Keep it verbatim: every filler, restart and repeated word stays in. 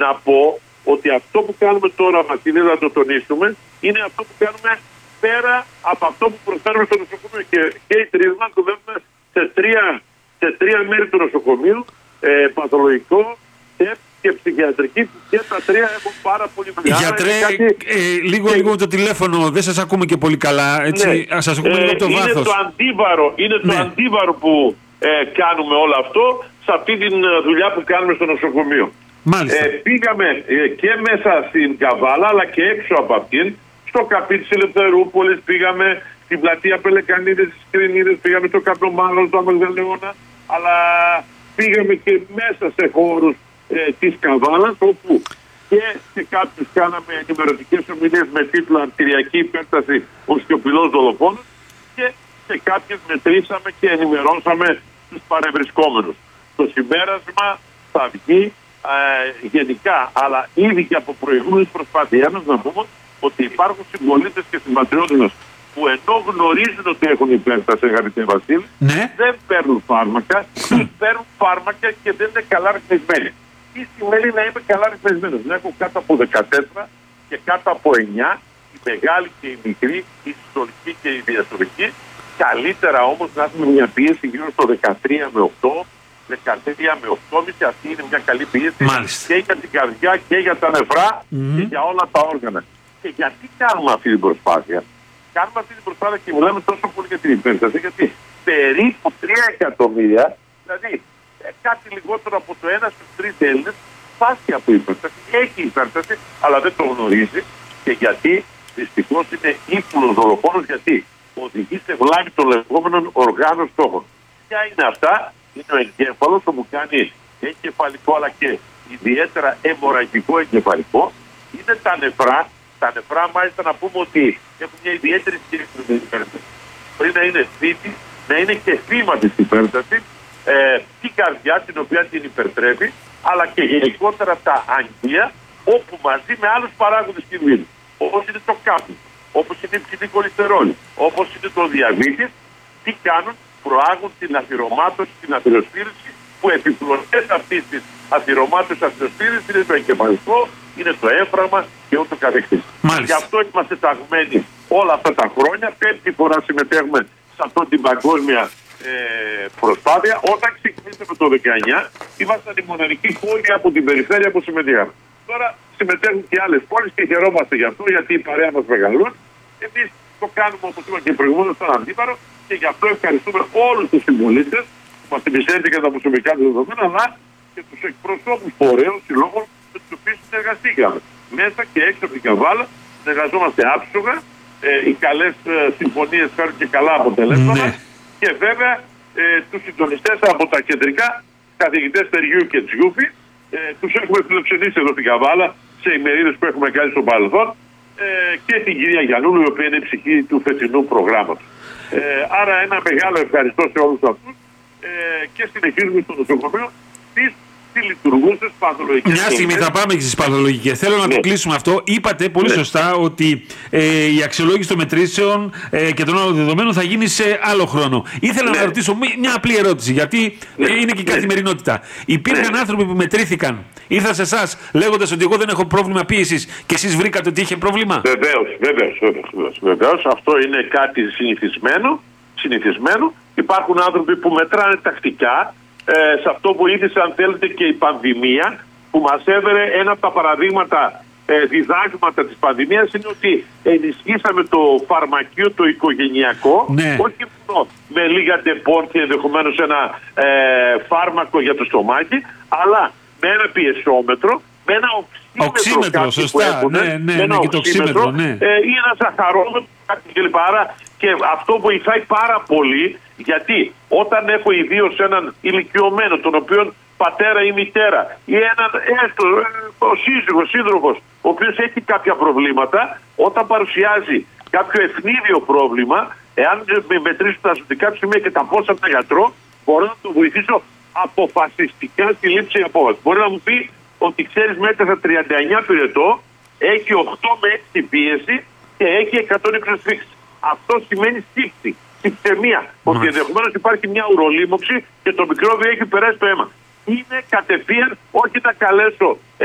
να πω ότι αυτό που κάνουμε τώρα, Βασίλη, να το τονίσουμε, είναι αυτό που κάνουμε πέρα από αυτό που προσφέρουμε στο νοσοκομείο. Και, και οι τρεις μας δουλεύουμε σε τρία, σε τρία μέρη του νοσοκομείου, ε, παθολογικό και ψυχιατρική, και τα τρία έχουν πάρα πολύ δουλειά. Γιατρέ, κάτι... ε, λίγο, και... λίγο το τηλέφωνο, δεν σας ακούμε και πολύ καλά, έτσι, ναι. σας ακούμε ε, λίγο από το είναι βάθος. Το αντίβαρο, είναι ναι. το αντίβαρο που ε, κάνουμε όλο αυτό σε αυτή τη δουλειά που κάνουμε στο νοσοκομείο. Μάλιστα. Ε, πήγαμε ε, και μέσα στην Καβάλα, αλλά και έξω από αυτήν, στο Καπί της Ελευθερούπολης, πήγαμε στην πλατεία Πελεκανίδες, στις Κρινίδες, πήγαμε στο Καπνομάγο, στο Αμαγδαλαιώνα, αλλά πήγαμε και μέσα σε χώρους ε, της Καβάλας, όπου και σε κάποιους κάναμε ενημερωτικές ομιλίες με τίτλο «Αρτηριακή υπέρταση, ο σιωπηλός δολοφόνος», και σε κάποιες μετρήσαμε και ενημερώσαμε τους παρευρισκόμενους. Το συμπέρασμα θα βγει ε, γενικά, αλλά ήδη και από προηγούμενες προσπάθειές μας, να πούμε ότι υπάρχουν συμπολίτες και συμπατριώτες μας που ενώ γνωρίζουν ότι έχουν υπέρταση, αγαπητέ Βασίλη, ναι. δεν παίρνουν φάρμακα ή παίρνουν φάρμακα και δεν είναι καλά ρυθμισμένοι. Τι σημαίνει να είμαι καλά ρυθμισμένος? Να έχω κάτω από δεκατέσσερα και κάτω από εννιά, η μεγάλη και η μικρή, η συστολική και η διαστολική. Καλύτερα όμως να έχουμε μια πίεση γύρω στο δεκατρία με οκτώ, δεκατρία με οκτώ κόμμα πέντε. Αυτή είναι μια καλή πίεση. Μάλιστα. Και για την καρδιά και για τα νεφρά mm-hmm. και για όλα τα όργανα. Και γιατί κάνουμε αυτή την προσπάθεια? Κάνουμε αυτή την προσπάθεια και μιλάμε τόσο πολύ για την υπέρταση, γιατί περίπου τρία εκατομμύρια, δηλαδή κάτι λιγότερο από το ένα στους τρεις Έλληνες, πάσχει από υπέρταση, έχει υπέρταση, αλλά δεν το γνωρίζει. Και γιατί δυστυχώς είναι ύπουλος δολοφόνος, γιατί οδηγεί σε βλάβη των λεγόμενων οργάνων στόχων. Ποια είναι αυτά? Είναι ο εγκέφαλος, όπου κάνει εγκεφαλικό αλλά και ιδιαίτερα αιμορραγικό εγκεφαλικό. Είναι τα νεφρά. Τα νεφρά, μάλιστα, να πούμε ότι έχουν μια ιδιαίτερη σχέση με την υπέρταση. Πριν να είναι θήτη, να είναι και θύμα της υπέρτασης, ε, την καρδιά, την οποία την υπερτρέπει, αλλά και γενικότερα τα αγγεία, όπου μαζί με άλλους παράγοντες κινδύνου, όπως είναι το κάπνο, όπως είναι η ψηλή κολυστερόλη, όπως είναι το διαβήτης, τι κάνουν? Προάγουν την αθυρωμάτωση, την αθυροσφύρηση, που επιπλοκές αυτής της αθυρωμάτωσης αθυροσφύρησης είναι το εγκεφαλικό, είναι το έμφραγμα και ούτω καθεξής. Γι' αυτό είμαστε ταγμένοι όλα αυτά τα χρόνια. Πέμπτη φορά συμμετέχουμε σε αυτή την παγκόσμια ε, προσπάθεια. Όταν ξεκινήσαμε το δεκαεννιά, ήμασταν οι μοναδικοί πόλοι από την περιφέρεια που συμμετείχαμε. Τώρα συμμετέχουν και άλλες πόλεις και χαιρόμαστε γι' αυτό, γιατί η παρέα μας μεγαλώνει. Εμείς το κάνουμε, όπως είπα και προηγουμένως, στον αντίπαρο, και γι' αυτό ευχαριστούμε όλους τους συμπολίτες που μας εμπιστεύτηκαν τα προσωπικά του δεδομένα, αλλά και τους εκπροσώπους φορέων, συλλόγων με τους οποίους συνεργαστήκαμε. Μέσα και έξω από την Καβάλα συνεργαζόμαστε άψογα. Ε, οι καλές ε, συμφωνίες φέρουν και καλά αποτελέσματα. Ναι. Και βέβαια ε, τους συντονιστές από τα κεντρικά, καθηγητές Τεριού και Τσιούφη, ε, τους έχουμε φιλοξενήσει εδώ στην Καβάλα σε ημερίδες που έχουμε κάνει στο παρελθόν, ε, και την κυρία Γιαννούλου, η οποία είναι η ψυχή του φετινού προγράμματος. Ε, άρα ένα μεγάλο ευχαριστώ σε όλους αυτούς, ε, και συνεχίζουμε στο νοσοκομείο τις λειτουργούσες παθολογικές. Μια στιγμή θα πάμε και στις παθολογικές. Θέλω να ναι. το κλείσουμε αυτό. Είπατε πολύ ναι. σωστά ότι ε, η αξιολόγηση των μετρήσεων ε, και των άλλων δεδομένων θα γίνει σε άλλο χρόνο. Ήθελα ναι. να ρωτήσω μια απλή ερώτηση, γιατί ναι. είναι και η καθημερινότητα. Υπήρχαν ναι. άνθρωποι που μετρήθηκαν, ήρθαν σε εσάς λέγοντας ότι εγώ δεν έχω πρόβλημα πίεσης και εσείς βρήκατε ότι είχε πρόβλημα? Βεβαίως, βεβαίως, βεβαίως, βεβαίως. Αυτό είναι κάτι συνηθισμένο. συνηθισμένο. Υπάρχουν άνθρωποι που μετράνε τακτικά. Ε, σε αυτό βοήθησε, αν θέλετε, και η πανδημία, που μας έβερε ένα από τα παραδείγματα, ε, διδάγματα της πανδημίας, είναι ότι ενισχύσαμε το φαρμακείο το οικογενειακό, ναι. όχι μόνο με λίγα ντεπών και ενδεχομένως ένα ε, φάρμακο για το στομάχι, αλλά με ένα πιεσόμετρο, με ένα οξύμετρο, οξύμετρο σωστά, έχουν, ναι, ναι, με ένα ναι, και το οξύμετρο, ναι. ε, ή ένα ζαχαρόμετρο, κάτι κλπ. Άρα, και αυτό βοηθάει πάρα πολύ, γιατί όταν έχω ιδίως έναν ηλικιωμένο, τον οποίον πατέρα ή μητέρα, ή έναν έστω ο σύζυγος, σύντροφος, ο οποίος έχει κάποια προβλήματα, όταν παρουσιάζει κάποιο ευνίδιο πρόβλημα, εάν με μετρήσω τα ζωτικά του σημεία και τα πόσα τα γιατρό, μπορώ να το βοηθήσω αποφασιστικά στη λήψη απόφαση. Μπορεί να μου πει ότι ξέρεις, μέχρι τα τριάντα εννιά πυρετό, έχει οκτώ με έξι πίεση και έχει εκατόν είκοσι σφίξη. Αυτό σημαίνει σύξη, συψεμία. Ότι ενδεχομένως υπάρχει μια ουρολίμωξη και το μικρόβιο έχει περάσει το αίμα. Είναι κατευθείαν, όχι να καλέσω